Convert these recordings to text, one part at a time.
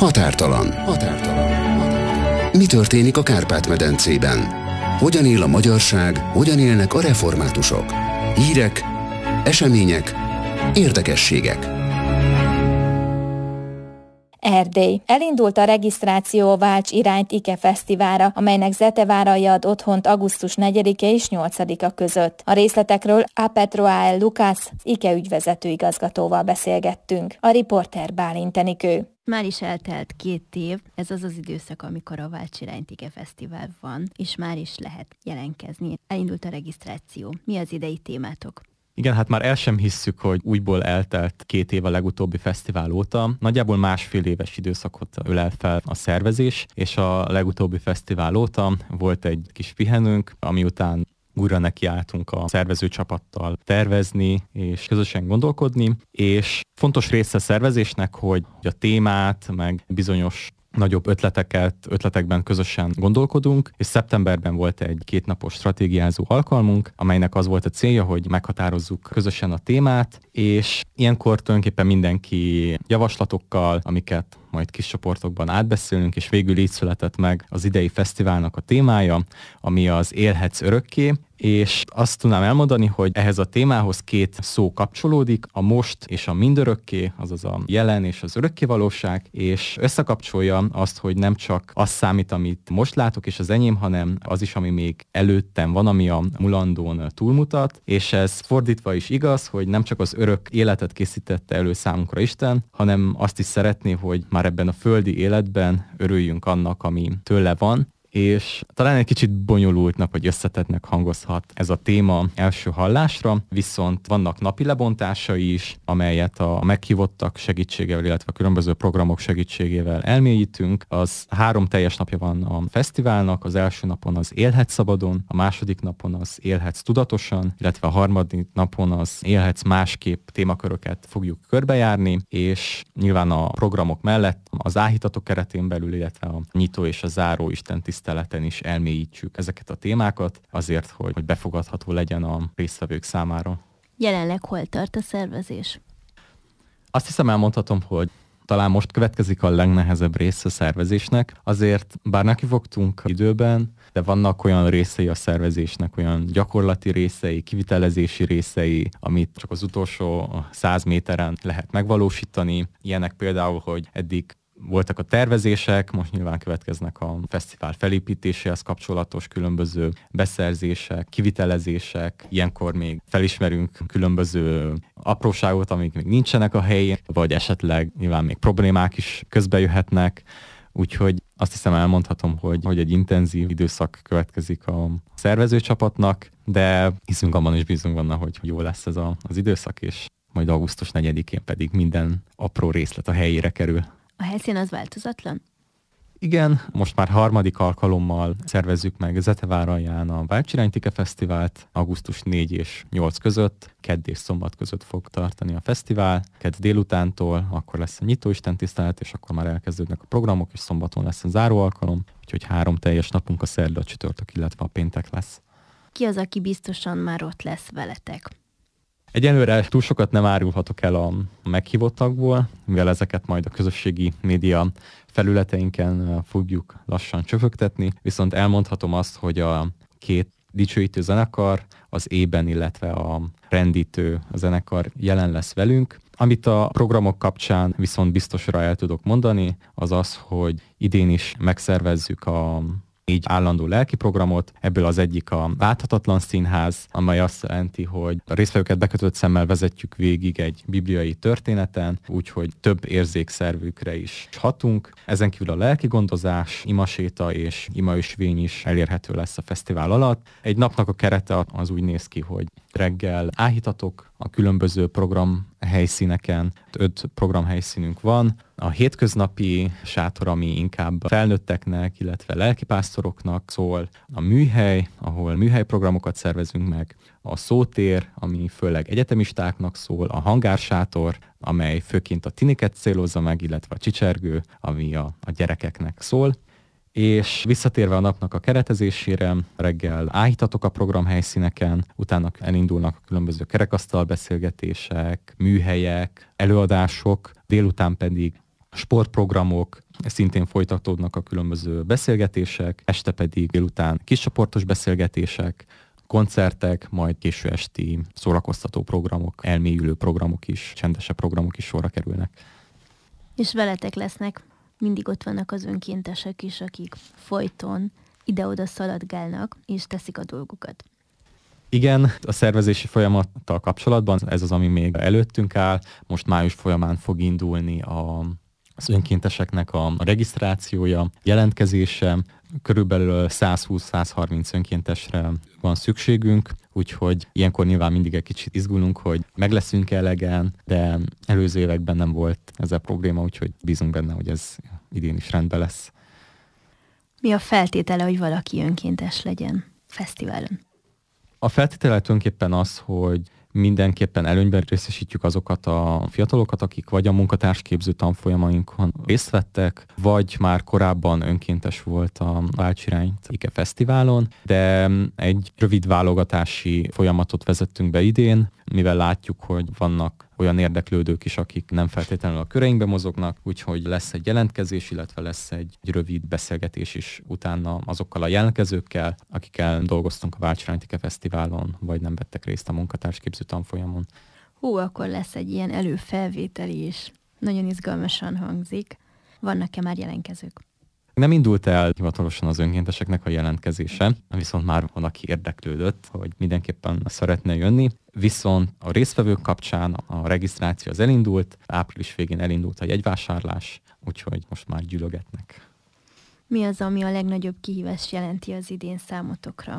Határtalan. Mi történik a Kárpát-medencében? Hogyan él a magyarság, hogyan élnek a reformátusok? Hírek, események, érdekességek. Erdély. Elindult a regisztráció Válts irányt Ike Fesztiválra, amelynek Zeteváralja ad otthont augusztus 4-e és 8-a között. A részletekről A. Petroael Lukász, Ike ügyvezető igazgatóval beszélgettünk. A riporter Bálint Enikő. Már is eltelt 2 év, ez az az időszak, amikor a Válts irányt Ike Fesztivál van, és már is lehet jelentkezni. Elindult a regisztráció. Mi az idei témátok? Igen, hát már el sem hisszük, hogy újból eltelt 2 év a legutóbbi fesztivál óta. Nagyjából 1,5 éves időszakot ölel fel a szervezés, és a legutóbbi fesztivál óta volt egy kis pihenőnk, ami után újra nekiálltunk a szervezőcsapattal tervezni és közösen gondolkodni, és fontos része a szervezésnek, hogy a témát, meg bizonyos nagyobb ötletekben közösen gondolkodunk, és szeptemberben volt egy 2 napos stratégiázó alkalmunk, amelynek az volt a célja, hogy meghatározzuk közösen a témát, és ilyenkor tulajdonképpen mindenki javaslatokkal, amiket majd kis csoportokban átbeszélünk, és végül így született meg az idei fesztiválnak a témája, ami az Élhetsz örökké, és azt tudnám elmondani, hogy ehhez a témához 2 szó kapcsolódik, a most és a mindörökké, azaz a jelen és az örökkévalóság, és összekapcsolja azt, hogy nem csak az számít, amit most látok és az enyém, hanem az is, ami még előttem van, ami a mulandón túlmutat, és ez fordítva is igaz, hogy nem csak az örök életet készítette elő számunkra Isten, hanem azt is szeretné, hogy már ebben a földi életben örüljünk annak, ami tőle van, és talán egy kicsit bonyolultnak vagy összetettnek hangozhat ez a téma első hallásra, viszont vannak napi lebontásai is, amelyet a meghívottak segítségével, illetve a különböző programok segítségével elmélyítünk. Az 3 teljes napja van a fesztiválnak, az első napon az Élhetsz szabadon, a második napon az Élhetsz tudatosan, illetve a harmadik napon az Élhetsz másképp témaköröket fogjuk körbejárni, és nyilván a programok mellett az áhítatok keretén belül, illetve a nyitó és a záró istentiszteleten is elmélyítsük ezeket a témákat, azért, hogy befogadható legyen a résztvevők számára. Jelenleg hol tart a szervezés? Azt hiszem elmondhatom, hogy talán most következik a legnehezebb része a szervezésnek, azért bár nekifogtunk időben, de vannak olyan részei a szervezésnek, olyan gyakorlati részei, kivitelezési részei, amit csak az utolsó 100 méteren lehet megvalósítani. Ilyenek például, hogy eddig voltak a tervezések, most nyilván következnek a fesztivál felépítéséhez kapcsolatos különböző beszerzések, kivitelezések, ilyenkor még felismerünk különböző apróságot, amik még nincsenek a helyén, vagy esetleg nyilván még problémák is közbejöhetnek, úgyhogy azt hiszem elmondhatom, hogy egy intenzív időszak következik a szervezőcsapatnak, de hiszünk abban és bízunk benne, hogy jó lesz ez az időszak, és majd augusztus 4-én pedig minden apró részlet a helyére kerül. A helyszín az változatlan? Igen, most már 3. alkalommal szervezzük meg Zeteváralján a Válts irányt Ike Fesztivált. Augusztus 4 és 8 között, kedd és szombat között fog tartani a fesztivál. Kedd délutántól, akkor lesz a nyitó istentisztelet, és akkor már elkezdődnek a programok, és szombaton lesz a záró alkalom. Úgyhogy 3 teljes napunk, a szerda, a csütörtök, illetve a péntek lesz. Ki az, aki biztosan már ott lesz veletek? Egyelőre túl sokat nem árulhatok el a meghívottakból, mivel ezeket majd a közösségi média felületeinken fogjuk lassan csöpögtetni, viszont elmondhatom azt, hogy a 2 dicsőítő zenekar, az Ében, illetve a Rendítő zenekar jelen lesz velünk. Amit a programok kapcsán viszont biztosra el tudok mondani, az az, hogy idén is megszervezzük a 4 állandó lelki programot, ebből az egyik a Láthatatlan Színház, amely azt jelenti, hogy a résztvevőket bekötött szemmel vezetjük végig egy bibliai történeten, úgyhogy több érzékszervükre is hatunk. Ezen kívül a lelki gondozás, imaséta és imaösvény is elérhető lesz a fesztivál alatt. Egy napnak a kerete az úgy néz ki, hogy reggel áhítatok a különböző programhelyszíneken, 5 programhelyszínünk van. A hétköznapi sátor, ami inkább felnőtteknek, illetve lelkipásztoroknak szól. A műhely, ahol műhelyprogramokat szervezünk meg. A szótér, ami főleg egyetemistáknak szól. A hangársátor, amely főként a tiniket célozza meg, illetve a csicsergő, ami a gyerekeknek szól. És visszatérve a napnak a keretezésére, reggel áhítatok a programhelyszíneken, utána elindulnak a különböző kerekasztal beszélgetések, műhelyek, előadások, délután pedig sportprogramok, szintén folytatódnak a különböző beszélgetések, este pedig délután kiscsoportos beszélgetések, koncertek, majd késő esti szórakoztató programok, elmélyülő programok is, csendesebb programok is sorra kerülnek. És veletek lesznek, mindig ott vannak az önkéntesek is, akik folyton ide-oda szaladgálnak, és teszik a dolgukat. Igen, a szervezési folyamattal kapcsolatban ez az, ami még előttünk áll. Most május folyamán fog indulni az önkénteseknek a regisztrációja, jelentkezése. Körülbelül 120-130 önkéntesre van szükségünk, úgyhogy ilyenkor nyilván mindig egy kicsit izgulunk, hogy meg leszünk elegen, de előző években nem volt ezzel probléma, úgyhogy bízunk benne, hogy ez idén is rendben lesz. Mi a feltétele, hogy valaki önkéntes legyen fesztiválon? A feltétele tulajdonképpen az, hogy mindenképpen előnyben részesítjük azokat a fiatalokat, akik vagy a munkatársképző tanfolyamainkon részt vettek, vagy már korábban önkéntes volt a Válts Irányt IKE Fesztiválon, de egy rövid válogatási folyamatot vezettünk be idén, mivel látjuk, hogy vannak olyan érdeklődők is, akik nem feltétlenül a köreinkbe mozognak, úgyhogy lesz egy jelentkezés, illetve lesz egy rövid beszélgetés is utána azokkal a jelentkezőkkel, akikkel dolgoztunk a Válts Irányt IKE Fesztiválon, vagy nem vettek részt a munkatársképző tanfolyamon. Akkor lesz egy ilyen előfelvételi is. Nagyon izgalmasan hangzik. Vannak-e már jelentkezők? Nem indult el hivatalosan az önkénteseknek a jelentkezése, viszont már van, aki érdeklődött, hogy mindenképpen szeretne jönni. Viszont a résztvevők kapcsán a regisztráció az elindult, április végén elindult a jegyvásárlás, úgyhogy most már gyűlögetnek. Mi az, ami a legnagyobb kihívást jelenti az idén számotokra?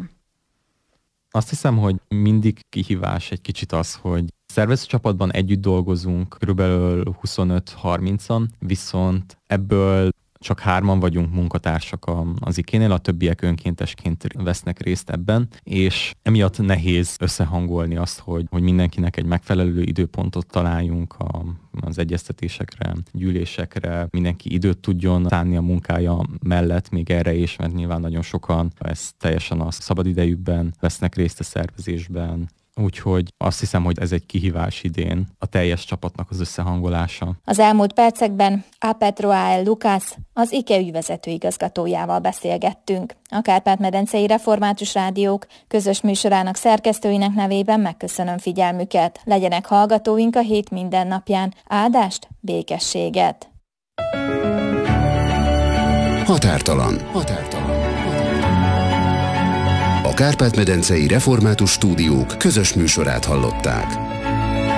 Azt hiszem, hogy mindig kihívás egy kicsit az, hogy szervező csapatban együtt dolgozunk, körülbelül 25-30-an, viszont ebből csak 3 vagyunk munkatársak az IKE-nél, a többiek önkéntesként vesznek részt ebben, és emiatt nehéz összehangolni azt, hogy mindenkinek egy megfelelő időpontot találjunk az egyeztetésekre, gyűlésekre, mindenki időt tudjon szánni a munkája mellett még erre is, mert nyilván nagyon sokan ezt teljesen a szabadidejükben vesznek részt a szervezésben. Úgyhogy azt hiszem, hogy ez egy kihívás idén, a teljes csapatnak az összehangolása. Az elmúlt percekben Apetroael Lukász, az IKE ügyvezető igazgatójával beszélgettünk. A Kárpát-medencei Református Rádiók közös műsorának szerkesztőinek nevében megköszönöm figyelmüket. Legyenek hallgatóink a hét minden napján. Áldást, békességet! Határtalan. A Kárpát-medencei Református Stúdiók közös műsorát hallották.